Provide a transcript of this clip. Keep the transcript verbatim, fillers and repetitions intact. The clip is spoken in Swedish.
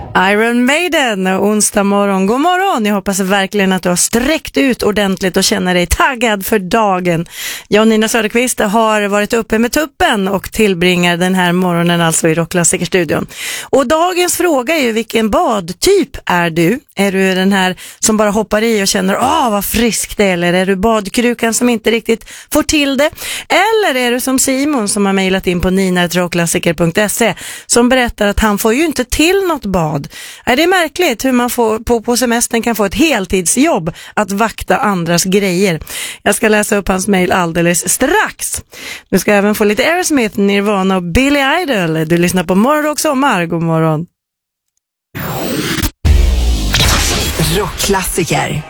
Iron Maiden, onsdag morgon. God morgon, jag hoppas verkligen att du har sträckt ut ordentligt och känner dig taggad för dagen. Jag och Nina Söderqvist har varit uppe med tuppen och tillbringar den här morgonen alltså i Rockklassikerstudion. Och dagens fråga är ju, vilken badtyp är du? Är du den här som bara hoppar i och känner, åh vad friskt det är? Eller är du badkrukan som inte riktigt får till det? Eller är du som Simon som har mejlat in på nina at rockklassiker punkt se som berättar att han får ju inte till något bad. Är det märkligt hur man får, på, på semestern kan få ett heltidsjobb att vakta andras grejer? Jag ska läsa upp hans mejl alldeles strax. Du ska även få lite Aerosmith, Nirvana och Billy Idol. Du lyssnar på Morgonrock Sommar. God morgon. Rockklassiker.